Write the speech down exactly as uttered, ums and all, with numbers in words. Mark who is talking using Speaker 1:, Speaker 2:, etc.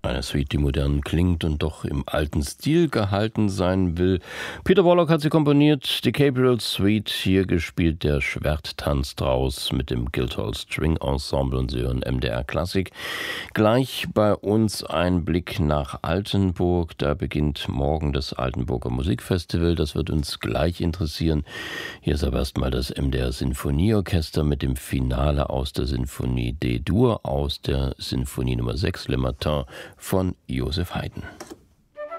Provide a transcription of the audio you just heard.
Speaker 1: Eine Suite, die modern klingt und doch im alten Stil gehalten sein will. Peter Warlock hat sie komponiert, die Gabriel Suite, hier gespielt der Schwerttanz draus mit dem Guildhall String Ensemble und Sie hören M D R Klassik. Gleich bei uns ein Blick nach Altenburg, da beginnt morgen das Altenburger Musikfestival, das wird uns gleich interessieren. Hier ist aber erstmal das M D R Sinfonieorchester mit dem Finale aus der Sinfonie D-Dur, aus der Sinfonie Nummer sechs Le Matin von Joseph Haydn.